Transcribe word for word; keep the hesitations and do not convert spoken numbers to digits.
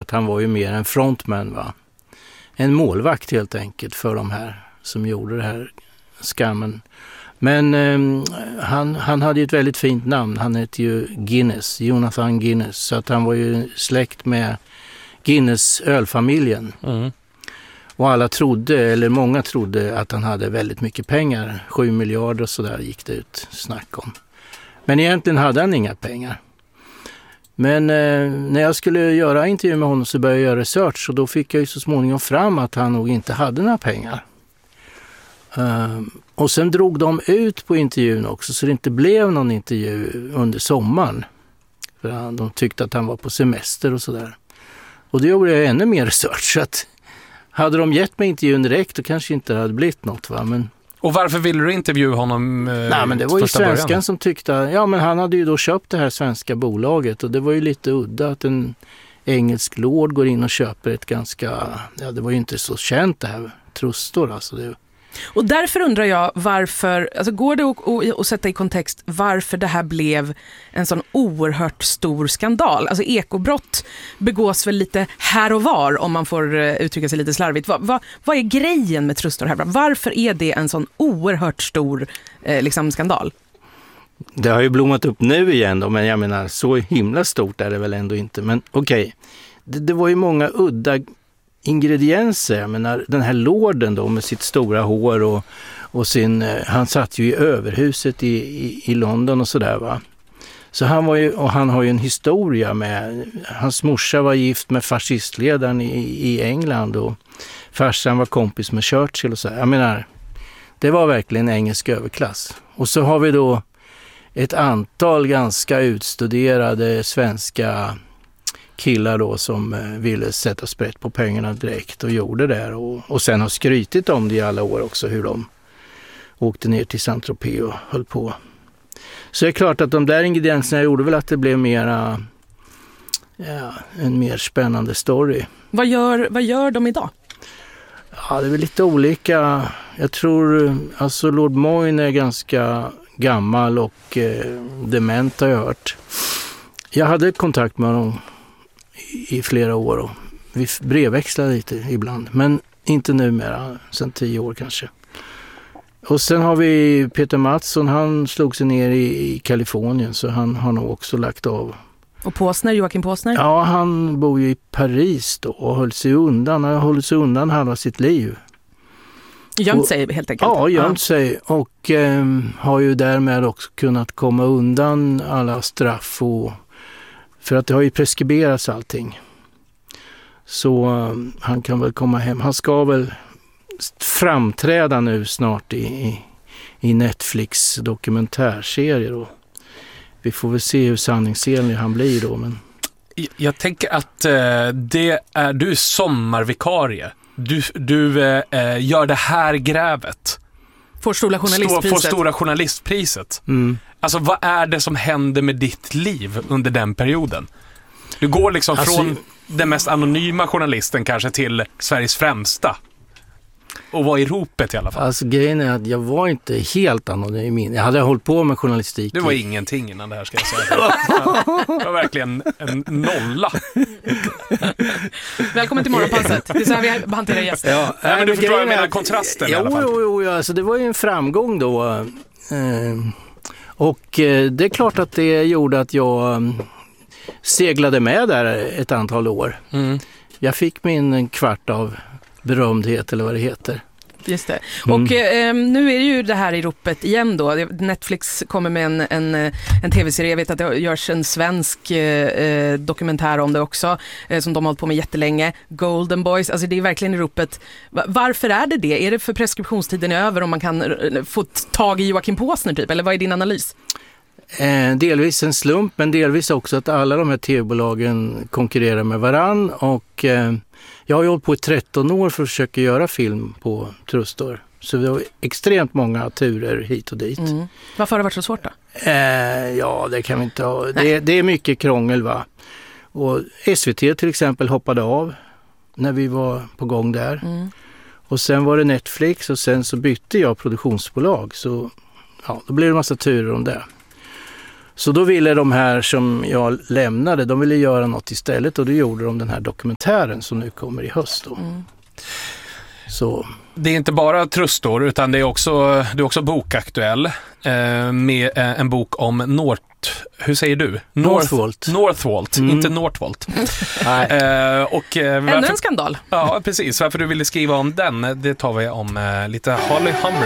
att han var ju mer en frontman, va? En målvakt helt enkelt för de här som gjorde det här skammen. Men eh, han, han hade ju ett väldigt fint namn. Han hette ju Guinness, Jonathan Guinness. Så att han var ju släkt med Guinness ölfamiljen. Mm. Och alla trodde, eller många trodde att han hade väldigt mycket pengar. Sju miljarder och sådär gick det ut snack om. Men egentligen hade han inga pengar. Men eh, när jag skulle göra intervju med honom så började jag göra research. Och då fick jag ju så småningom fram att han nog inte hade några pengar. Uh, och sen drog de ut på intervjun också, så det inte blev någon intervju under sommaren. För han, de tyckte att han var på semester och sådär. Och det gjorde jag ännu mer research. Så att hade de gett mig intervjun direkt då kanske inte det hade blivit något, va? Men och varför ville du intervjua honom? Eh, nej, men det var ju svenskan början som tyckte, ja men han hade ju då köpt det här svenska bolaget och det var ju lite udda att en engelsk lord går in och köper ett ganska, ja det var ju inte så känt det här, Trustor alltså det. Och därför undrar jag varför, alltså går det att, att, att sätta i kontext varför det här blev en sån oerhört stor skandal? Alltså ekobrott begås väl lite här och var om man får uttrycka sig lite slarvigt. Vad, vad, vad är grejen med Trustor här? Varför är det en sån oerhört stor eh, liksom skandal? Det har ju blommat upp nu igen då, men jag menar så himla stort är det väl ändå inte. Men okej, okay. det, det var ju många udda ingredienser. Jag menar, den här lorden då med sitt stora hår och, och sin, han satt ju i överhuset i, i, i London och sådär, va. Så han var ju, och han har ju en historia med, hans morsa var gift med fascistledaren i, i England och farsan var kompis med Churchill och så. Jag menar, det var verkligen engelsk överklass. Och så har vi då ett antal ganska utstuderade svenska killar då som ville sätta sprätt på pengarna direkt och gjorde det. Och, och sen har skrytit om det i alla år också, hur de åkte ner till Saint-Tropez och höll på. Så det är klart att de där ingredienserna gjorde väl att det blev mera, ja, en mer spännande story. Vad gör, vad gör de idag? Ja, det är väl lite olika. Jag tror, alltså Lord Moyne är ganska gammal och eh, dement har jag hört. Jag hade kontakt med honom i flera år och vi brevväxlade lite ibland, men inte numera, sedan tio år kanske. Och sen har vi Peter Mattsson, han slog sig ner i, i Kalifornien så han har nog också lagt av. Och Påsner, Joakim Påsner? Ja, han bor ju i Paris då och höll sig undan, han har hållit sig undan halva sitt liv. Gömt sig helt enkelt? Ja, gömt ja. sig och eh, har ju därmed också kunnat komma undan alla straff och för att det har ju preskriberats allting. Så um, han kan väl komma hem. Han ska väl framträda nu snart i, i, i Netflix dokumentärserier. Och vi får väl se hur sanningsenlig han blir då. Men jag, jag tänker att eh, det är du sommarvikarie. Du, du eh, gör det här grävet. Får stora journalistpriset. Får stora journalistpriset. Mm. Alltså vad är det som händer med ditt liv under den perioden? Du går liksom alltså, från den mest anonyma journalisten kanske till Sveriges främsta. Och var i ropet i alla fall. Alltså grejen är att jag var inte helt anonym. Jag hade hållit på med journalistik. Du var ingenting innan det här, ska jag säga. Det var verkligen en nolla. Välkommen till Morgonpasset. Det är så här vi hanterar gäster. Ja, nej, men du förstår jag menar kontrasten jo, i alla fall. Jo, jo, jo, alltså det var ju en framgång då. Eh, och eh, det är klart att det gjorde att jag eh, seglade med där ett antal år. Mm. Jag fick min kvart av berömdhet eller vad det heter. Just det. Mm. Och eh, nu är ju det här i ropet igen då. Netflix kommer med en, en, en tv-serie. Jag vet att det görs en svensk eh, dokumentär om det också eh, som de har hållit på med jättelänge. Golden Boys. Alltså det är verkligen i ropet. Varför är det det? Är det för preskriptionstiden är över om man kan få tag i Joakim Påsner typ? Eller vad är din analys? Eh, delvis en slump, men delvis också att alla de här tv-bolagen konkurrerar med varann och eh, jag har ju hållit på i tretton år för att försöka göra film på Trustor. Så vi har extremt många turer hit och dit. Mm. Varför har det varit så svårt då? Eh, ja, det kan vi inte ha. Det, det är mycket krångel, va. Och S V T till exempel hoppade av när vi var på gång där. Mm. Och sen var det Netflix och sen så bytte jag produktionsbolag. Så ja, då blev det en massa turer om det. Så då ville de här som jag lämnade, de ville göra något istället och då gjorde de den här dokumentären som nu kommer i höst då. Mm. Så. Det är inte bara trustor utan det är också, det är också bokaktuell eh, med eh, en bok om North, hur säger du? Northvolt. Northvolt, mm. inte Northvolt. eh, och, eh, Ännu en skandal. Ja, precis. Varför du ville skriva om den, det tar vi om eh, lite Holly Humber.